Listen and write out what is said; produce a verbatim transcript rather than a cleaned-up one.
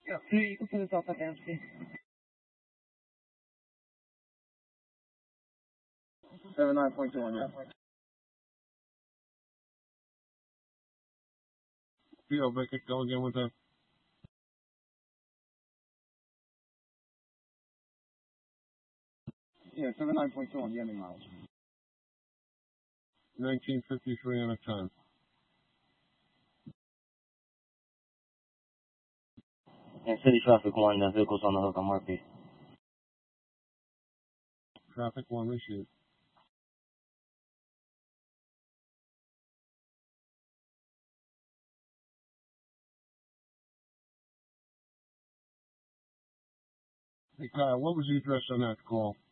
Yeah, you can put this off like empty. Seven nine point two one, yeah. Yeah, but go again with that. Yeah, seven nine point two on the ending miles. nineteen fifty-three and a ten. And city traffic one, the vehicle's on the hook on Murphy. Traffic one issue. Hey Kyle, what was the address on that call?